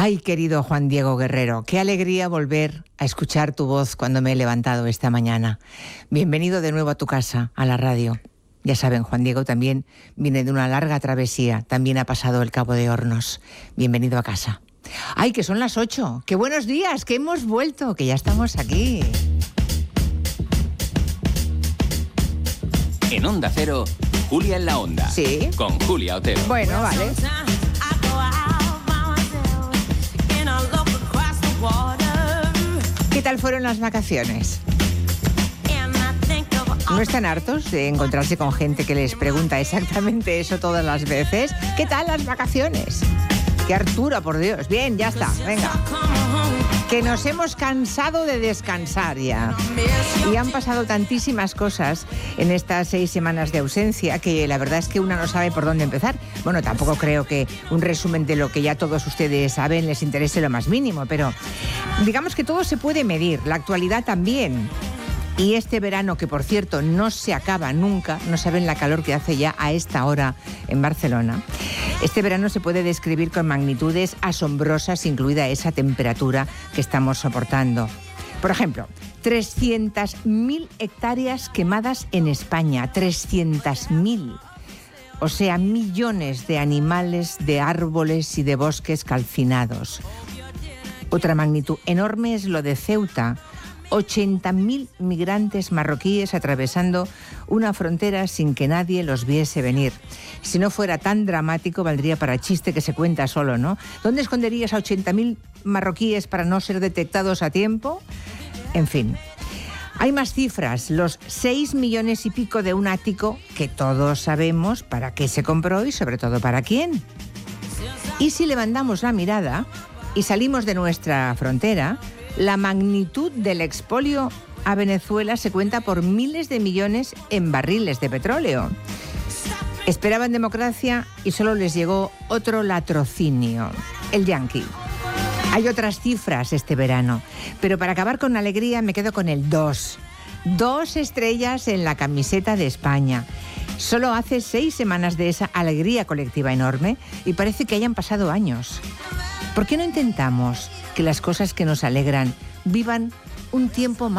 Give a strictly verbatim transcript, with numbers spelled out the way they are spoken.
Ay, querido Juan Diego Guerrero, qué alegría volver a escuchar tu voz cuando me he levantado esta mañana. Bienvenido de nuevo a tu casa, a la radio. Ya saben, Juan Diego también viene de una larga travesía, también ha pasado el Cabo de Hornos. Bienvenido a casa. Ay, que son las ocho, qué buenos días, que hemos vuelto, que ya estamos aquí. En Onda Cero, Julia en la Onda. Sí. Con Julia Otero. Bueno, vale. ¿Qué tal fueron las vacaciones? ¿No están hartos de encontrarse con gente que les pregunta exactamente eso todas las veces? ¿Qué tal las vacaciones? ¡Qué hartura, por Dios! Bien, ya está, venga. Que nos hemos cansado de descansar ya. Y han pasado tantísimas cosas en estas seis semanas de ausencia que la verdad es que una no sabe por dónde empezar. Bueno, tampoco creo que un resumen de lo que ya todos ustedes saben les interese lo más mínimo, pero digamos que todo se puede medir, la actualidad también. Y este verano, que por cierto no se acaba nunca, no saben la calor que hace ya a esta hora en Barcelona. Este verano se puede describir con magnitudes asombrosas, incluida esa temperatura que estamos soportando. Por ejemplo, trescientas mil hectáreas quemadas en España, trescientas mil. O sea, millones de animales, de árboles y de bosques calcinados. Otra magnitud enorme es lo de Ceuta. ochenta mil migrantes marroquíes atravesando una frontera sin que nadie los viese venir. Si no fuera tan dramático, valdría para chiste que se cuenta solo, ¿no? ¿Dónde esconderías a ochenta mil marroquíes para no ser detectados a tiempo? En fin. Hay más cifras, los seis millones y pico de un ático que todos sabemos para qué se compró y sobre todo para quién. Y si levantamos la mirada y salimos de nuestra frontera, la magnitud del expolio a Venezuela se cuenta por miles de millones en barriles de petróleo. Esperaban democracia y solo les llegó otro latrocinio, el yanqui. Hay otras cifras este verano, pero para acabar con alegría me quedo con el dos. Dos estrellas en la camiseta de España. Solo hace seis semanas de esa alegría colectiva enorme y parece que hayan pasado años. ¿Por qué no intentamos que las cosas que nos alegran vivan un tiempo más?